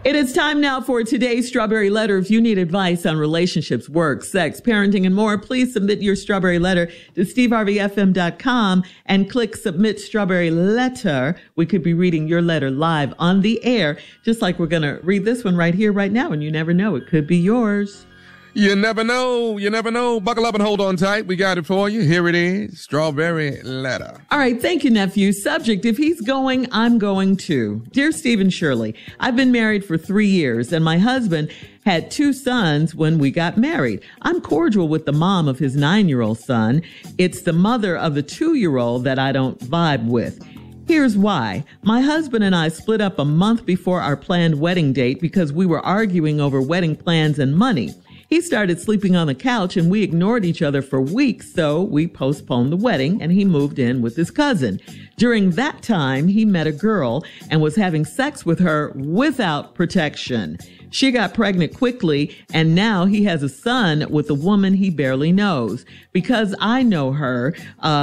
It is time now for today's Strawberry Letter. If you need advice on relationships, work, sex, parenting, and more, please submit your Strawberry Letter to steveharveyfm.com and click Submit Strawberry Letter. We could be reading your letter live on the air, just like we're going to read this one right here, right now, and you never know. It could be yours. You never know. You never know. Buckle up and hold on tight. We got it for you. Here it is. Strawberry Letter. All right. Thank you, nephew. Subject: if he's going, I'm going too. Dear Stephen Shirley, I've been married for 3 years and my husband had 2 sons when we got married. I'm cordial with the mom of his 9-year-old son. It's the mother of the 2-year-old that I don't vibe with. Here's why. My husband and I split up a month before our planned wedding date because we were arguing over wedding plans and money. He started sleeping on the couch and we ignored each other for weeks, so we postponed the wedding and he moved in with his cousin. During that time, he met a girl and was having sex with her without protection. She got pregnant quickly and now he has a son with a woman he barely knows. Because I know her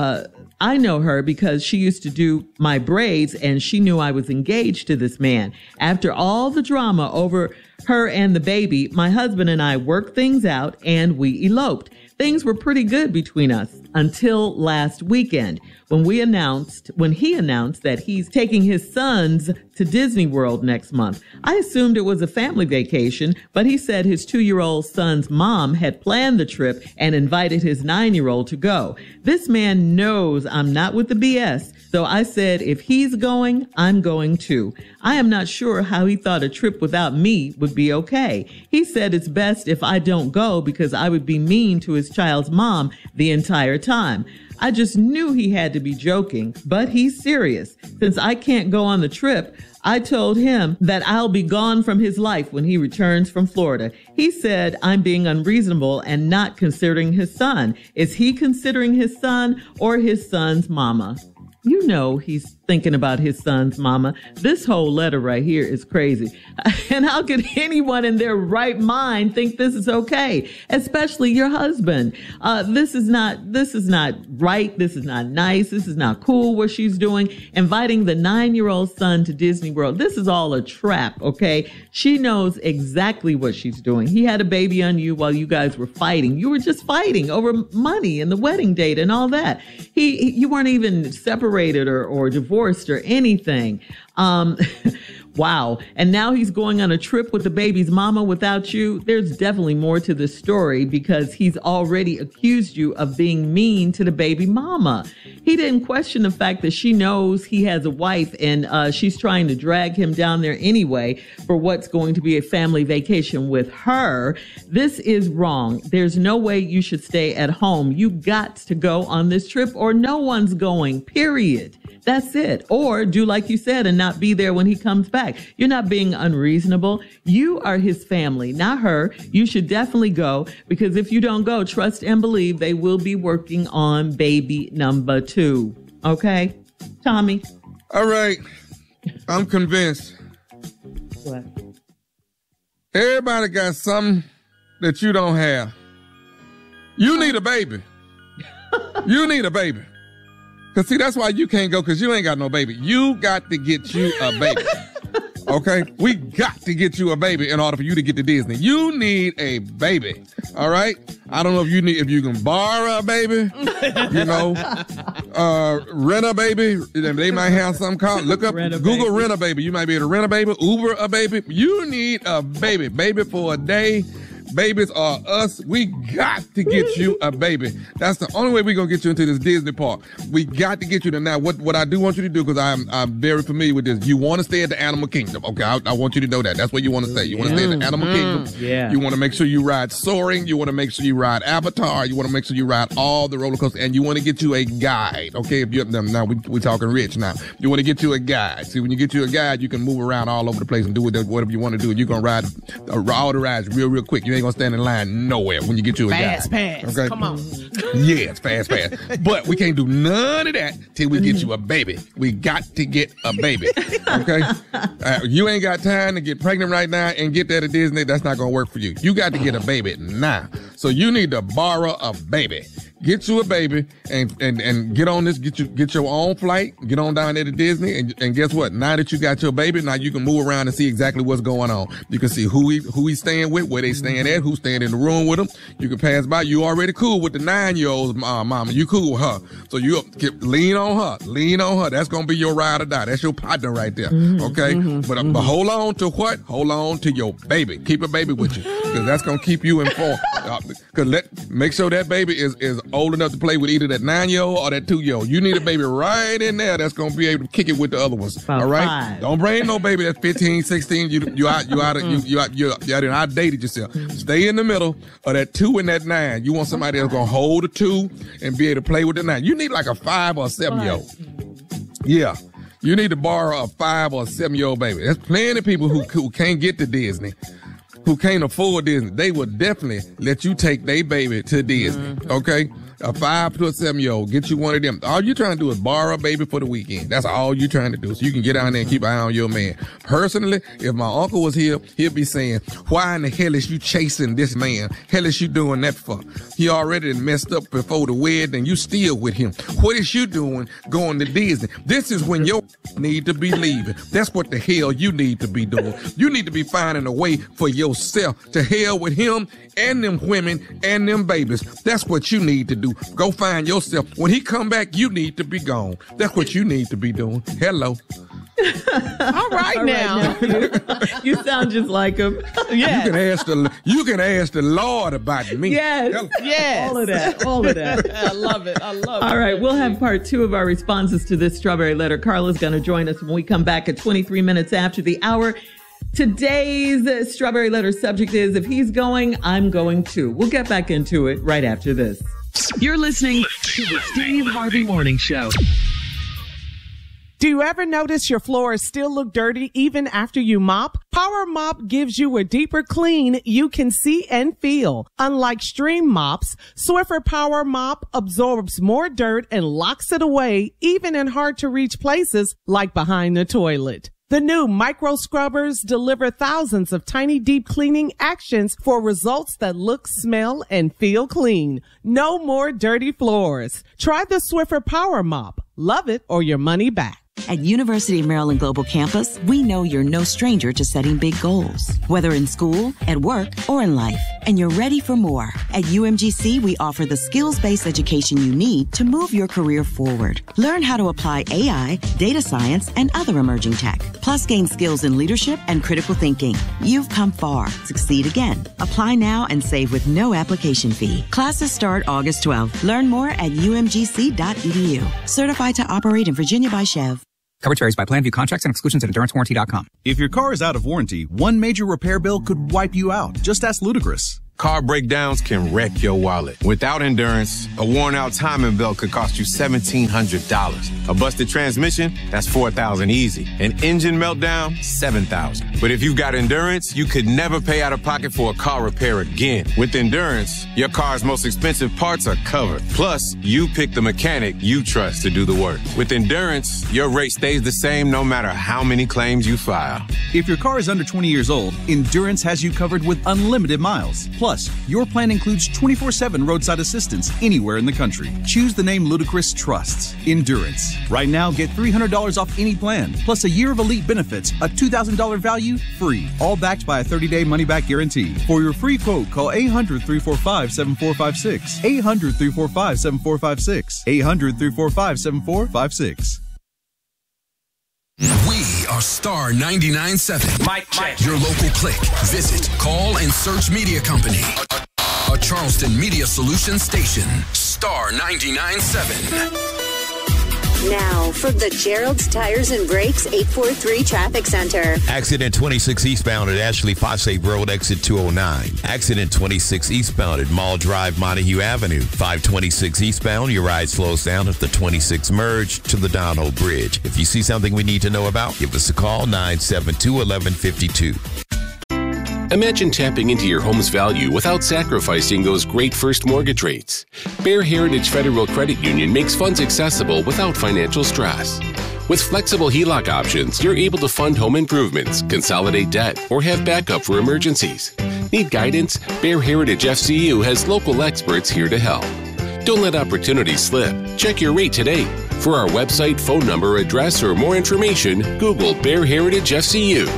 because she used to do my braids and she knew I was engaged to this man. After all the drama over her and the baby, my husband and I worked things out and we eloped. Things were pretty good between us until last weekend when he announced that he's taking his sons to Disney World next month. I assumed it was a family vacation, but he said his 2-year-old son's mom had planned the trip and invited his 9-year-old to go. This man knows I'm not with the BS, so I said if he's going, I'm going too. I am not sure how he thought a trip without me would be okay. He said it's best if I don't go because I would be mean to his child's mom the entire time. I just knew he had to be joking, but he's serious. Since I can't go on the trip, I told him that I'll be gone from his life when he returns from Florida. He said I'm being unreasonable and not considering his son. Is he considering his son or his son's mama? You know he's thinking about his son's mama. This whole letter right here is crazy. And how could anyone in their right mind think this is okay? Especially your husband. This is not right. This is not nice. This is not cool what she's doing. Inviting the 9-year-old son to Disney World. This is all a trap, okay? She knows exactly what she's doing. He had a baby on you while you guys were fighting. You were just fighting over money and the wedding date and all that. You weren't even separated or divorced or anything. Wow. And now he's going on a trip with the baby's mama without you. There's definitely more to the story because he's already accused you of being mean to the baby mama. He didn't question the fact that she knows he has a wife and she's trying to drag him down there anyway for what's going to be a family vacation with her. This is wrong. There's no way you should stay at home. You got to go on this trip or no one's going, period. That's it. Or do like you said and not be there when he comes back. You're not being unreasonable. You are his family, not her. You should definitely go because if you don't go, trust and believe they will be working on baby number 2. Okay? Tommy? All right. I'm convinced. What? Everybody got something that you don't have. You need a baby. You need a baby. Because, see, that's why you can't go, because you ain't got no baby. You got to get you a baby. Okay? We got to get you a baby in order for you to get to Disney. You need a baby. All right? I don't know if you can borrow a baby, rent a baby. They might have something called, look up, Google rent a baby. You might be able to rent a baby, Uber a baby. You need a baby. Baby for a day. Babies are us. We got to get you a baby. That's the only way we're going to get you into this Disney park. We got to get you to now. What I do want you to do, because I'm very familiar with this, you want to stay at the Animal Kingdom. Okay, I want you to know that. That's where you want to stay. You want to stay at the Animal Kingdom. Yeah. You want to make sure you ride Soaring. You want to make sure you ride Avatar. You want to make sure you ride all the roller coasters. And you want to get you a guide. Okay, if you're now we're talking rich now. You want to get you a guide. See, when you get you a guide, you can move around all over the place and do whatever you want to do. You're going to ride all the rides real quick. You ain't going to stand in line nowhere when you get you a guide. Fast pass. Okay? Come on. Yes, fast pass. But we can't do none of that till we get you a baby. We got to get a baby. Okay? You ain't got time to get pregnant right now and get there to Disney. That's not going to work for you. You got to get a baby now. So you need to borrow a baby. get you a baby and get on this, get your own flight, get on down there to Disney, and guess what? Now that you got your baby, now you can move around and see exactly what's going on. You can see who he's staying with, where they staying at, who's staying in the room with him. You can pass by. You already cool with the 9-year-old's mama. You cool with her. So you lean on her. That's going to be your ride or die. That's your partner right there. Okay? But hold on to what? Hold on to your baby. Keep a baby with you, because that's going to keep you informed. Make sure that baby is old enough to play with either that 9-year-old or that 2-year-old. You need a baby right in there that's going to be able to kick it with the other ones. About all right? 5. Don't bring no baby that's 15, 16. You outdated yourself. Stay in the middle of that 2 and that 9. You want somebody that's going to hold the 2 and be able to play with the 9. You need like a 5 or a 7-year-old. Yeah. You need to borrow a 5 or a 7-year-old baby. There's plenty of people who can't get to Disney, who can't afford Disney. They will definitely let you take their baby to Disney. Okay? A 5 to a 7-year-old, get you one of them. All you're trying to do is borrow a baby for the weekend. That's all you're trying to do. So you can get down there and keep an eye on your man. Personally, if my uncle was here, he'd be saying, why in the hell is you chasing this man? Hell is you doing that for? He already messed up before the wedding and you still with him. What is you doing going to Disney? This is when your need to be leaving. That's what the hell you need to be doing. You need to be finding a way for yourself to hell with him and them women and them babies. That's what you need to do. Go find yourself. When he come back, you need to be gone. That's what you need to be doing. Hello. All right now. You sound just like him. Yes. You can ask the Lord about me. Yes. Hello. Yes. All of that. I love it. All right. We'll have part 2 of our responses to this strawberry letter. Carla's going to join us when we come back at 23 minutes after the hour. Today's strawberry letter subject is, if he's going, I'm going too. We'll get back into it right after this. You're listening to the Steve Harvey Morning Show. Do you ever notice your floors still look dirty even after you mop? Power Mop gives you a deeper clean you can see and feel. Unlike stream mops, Swiffer Power Mop absorbs more dirt and locks it away, even in hard to reach places like behind the toilet. The new micro scrubbers deliver thousands of tiny deep cleaning actions for results that look, smell, and feel clean. No more dirty floors. Try the Swiffer Power Mop. Love it or your money back. At University of Maryland Global Campus, we know you're no stranger to setting big goals, whether in school, at work, or in life, and you're ready for more. At UMGC, we offer the skills-based education you need to move your career forward. Learn how to apply AI, data science, and other emerging tech, plus gain skills in leadership and critical thinking. You've come far. Succeed again. Apply now and save with no application fee. Classes start August 12th. Learn more at umgc.edu. Certified to operate in Virginia by Chev. Coverage varies by plan. View contracts and exclusions at EnduranceWarranty.com. If your car is out of warranty, one major repair bill could wipe you out. Just ask Ludacris. Car breakdowns can wreck your wallet. Without Endurance, a worn-out timing belt could cost you $1,700. A busted transmission, that's $4,000 easy. An engine meltdown, $7,000. But if you've got Endurance, you could never pay out of pocket for a car repair again. With Endurance, your car's most expensive parts are covered. Plus, you pick the mechanic you trust to do the work. With Endurance, your rate stays the same no matter how many claims you file. If your car is under 20 years old, Endurance has you covered with unlimited miles. Plus, your plan includes 24/7 roadside assistance anywhere in the country. Choose the name Ludacris trusts, Endurance. Right now, get $300 off any plan, plus a year of elite benefits, a $2,000 value, free. All backed by a 30-day money-back guarantee. For your free quote, call 800-345-7456. 800-345-7456. 800-345-7456. We are Star 99.7. Mic check. Your local click. Visit, call, and search media company. A Charleston Media Solutions station. Star 99.7. Now, from the Gerald's Tires and Brakes 843 Traffic Center. Accident 26 eastbound at Ashley Fossey Road, exit 209. Accident 26 eastbound at Mall Drive, Montague Avenue. 526 eastbound, your ride slows down at the 26 merge to the Downhill Bridge. If you see something we need to know about, give us a call, 972-1152. Imagine tapping into your home's value without sacrificing those great first mortgage rates. Bear Heritage Federal Credit Union makes funds accessible without financial stress. With flexible HELOC options, you're able to fund home improvements, consolidate debt, or have backup for emergencies. Need guidance? Bear Heritage FCU has local experts here to help. Don't let opportunities slip. Check your rate today. For our website, phone number, address, or more information, Google Bear Heritage FCU.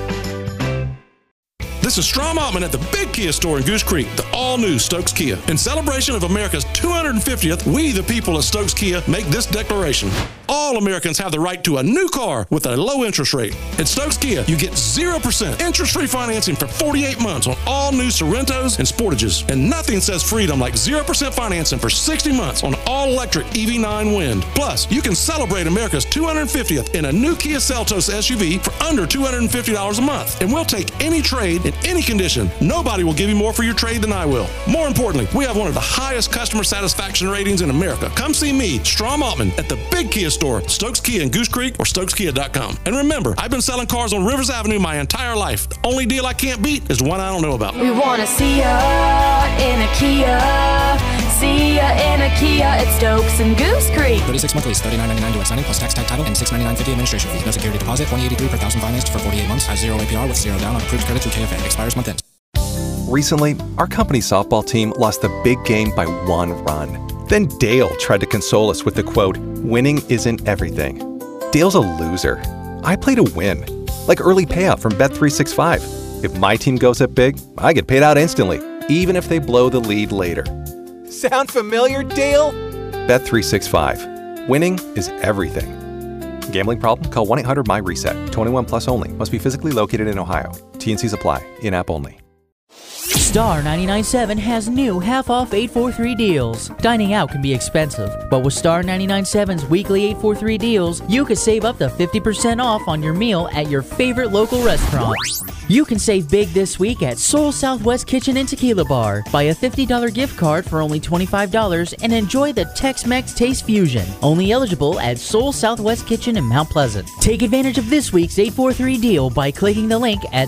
This is Strom Altman at the Big Kia store in Goose Creek, the all-new Stokes Kia. In celebration of America's 250th, we, the people of Stokes Kia, make this declaration. All Americans have the right to a new car with a low interest rate. At Stokes Kia, you get 0% interest-free financing for 48 months on all new Sorrentos and Sportages. And nothing says freedom like 0% financing for 60 months on all-electric EV9 Wind. Plus, you can celebrate America's 250th in a new Kia Seltos SUV for under $250 a month. And we'll take any trade in any condition. Nobody will give you more for your trade than I will. More importantly, we have one of the highest customer satisfaction ratings in America. Come see me, Strom Altman, at the Big Kia store, Stokes Kia in Goose Creek or StokesKia.com. And remember, I've been selling cars on Rivers Avenue my entire life. The only deal I can't beat is the one I don't know about. We want to see ya in a Kia. See ya in a Kia. It's Stokes and Goose Creek. 36 monthly, $39.99 direct signing plus tax tag title and $699.50 administration fee. No security deposit. $20.83 per thousand financed for 48 months. Has 0 APR with 0 down on approved credit through KFA. Expires month end. Recently, our company softball team lost the big game by 1 run. Then Dale tried to console us with the quote, "Winning isn't everything." Dale's a loser. I play to win. Like early payout from Bet365. If my team goes up big, I get paid out instantly, even if they blow the lead later. Sound familiar, Dale? Bet365. Winning is everything. Gambling problem? Call 1-800-MY-RESET. 21 plus only. Must be physically located in Ohio. T&Cs apply. In-app only. Star 99.7 has new half-off 843 deals. Dining out can be expensive, but with Star 99.7's weekly 843 deals, you can save up to 50% off on your meal at your favorite local restaurant. You can save big this week at Soul Southwest Kitchen and Tequila Bar. Buy a $50 gift card for only $25 and enjoy the Tex-Mex Taste Fusion. Only eligible at Soul Southwest Kitchen in Mount Pleasant. Take advantage of this week's 843 deal by clicking the link at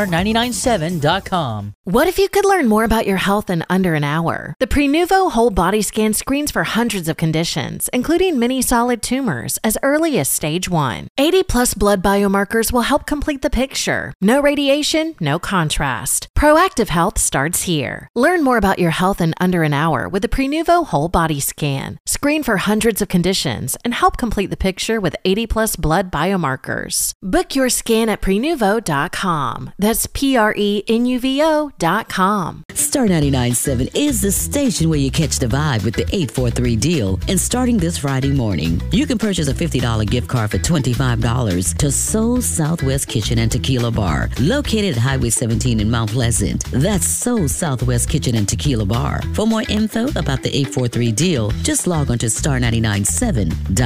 star997.com. What if you could learn more about your health in under an hour? The Prenuvo Whole Body Scan screens for hundreds of conditions, including many solid tumors, as early as stage 1. 80+ blood biomarkers will help complete the picture. No radiation, no contrast. Proactive health starts here. Learn more about your health in under an hour with the Prenuvo Whole Body Scan. Screen for hundreds of conditions and help complete the picture with 80+ blood biomarkers. Book your scan at Prenuvo.com. That's PRENUVO.com. Star 99.7 is the station where you catch the vibe with the 843 deal. And starting this Friday morning, you can purchase a $50 gift card for $25 to Soul Southwest Kitchen and Tequila Bar, located at Highway 17 in Mount Pleasant. That's Soul Southwest Kitchen and Tequila Bar. For more info about the 843 deal, just log on to star997.com.